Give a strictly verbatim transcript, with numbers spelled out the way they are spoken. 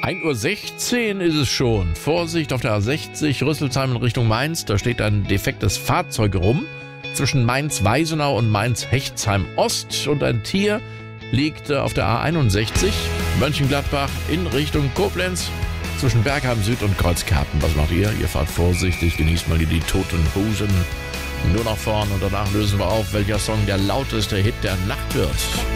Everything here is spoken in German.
ein Uhr sechzehn ist es schon. Vorsicht auf der A sechzig, Rüsselsheim in Richtung Mainz. Da steht ein defektes Fahrzeug rum. Zwischen Mainz-Weisenau und Mainz-Hechtsheim-Ost. Und ein Tier liegt auf der A einundsechzig. Mönchengladbach in Richtung Koblenz. Zwischen Bergheim Süd und Kreuzkarten. Was macht ihr? Ihr fahrt vorsichtig, genießt mal die Toten Hosen. Nur nach vorn und danach lösen wir auf, welcher Song der lauteste Hit der Nacht wird.